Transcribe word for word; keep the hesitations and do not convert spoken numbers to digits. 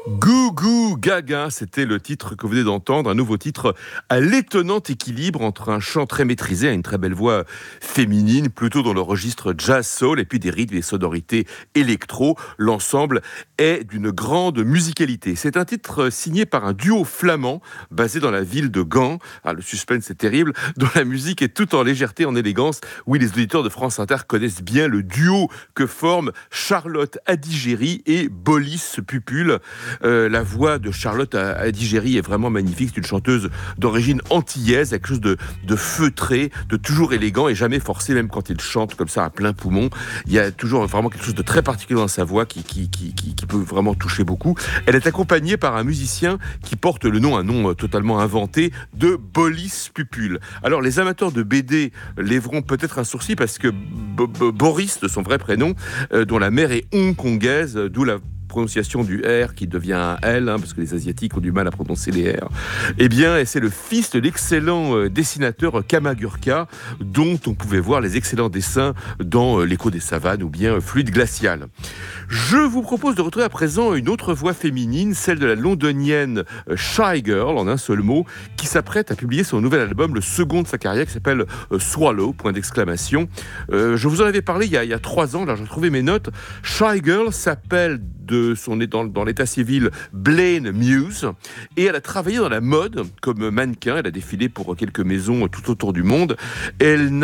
Goo Goo Gaga, c'était le titre que vous venez d'entendre, un nouveau titre à l'étonnant équilibre entre un chant très maîtrisé, une très belle voix féminine, plutôt dans le registre jazz-soul, et puis des rythmes et des sonorités électro. L'ensemble est d'une grande musicalité. C'est un titre signé par un duo flamand, basé dans la ville de Gand. Ah, le suspense est terrible, dont la musique est toute en légèreté, en élégance. Oui, les auditeurs de France Inter connaissent bien le duo que forment Charlotte Adigéry et Bolis Pupul. Euh, la voix de Charlotte Adigéry est vraiment magnifique. C'est une chanteuse d'origine antillaise, quelque chose de, de feutré, de toujours élégant et jamais forcé, même quand il chante comme ça à plein poumon. Il y a toujours vraiment quelque chose de très particulier dans sa voix qui, qui, qui, qui, qui peut vraiment toucher beaucoup. Elle est accompagnée par un musicien qui porte le nom, un nom totalement inventé, de Bolis Pupul. Alors les amateurs de B D lèveront peut-être un sourcil parce que B- B- Boris, de son vrai prénom, euh, dont la mère est hongkongaise, d'où la prononciation du R qui devient un L, hein, parce que les Asiatiques ont du mal à prononcer les R, eh bien, et c'est le fils de l'excellent euh, dessinateur Kamagurka, dont on pouvait voir les excellents dessins dans euh, L'écho des savanes ou bien euh, Fluide glacial. Je vous propose de retrouver à présent une autre voix féminine, celle de la londonienne euh, Shy Girl, en un seul mot, qui s'apprête à publier son nouvel album, le second de sa carrière, qui s'appelle euh, Swallow, point d'exclamation. Euh, je vous en avais parlé il y a, il y a trois ans, là j'ai retrouvé mes notes. Shy Girl s'appelle de son dans, dans l'état civil Blaine Muse, et elle a travaillé dans la mode comme mannequin. Elle a défilé pour quelques maisons tout autour du monde. Elle n'a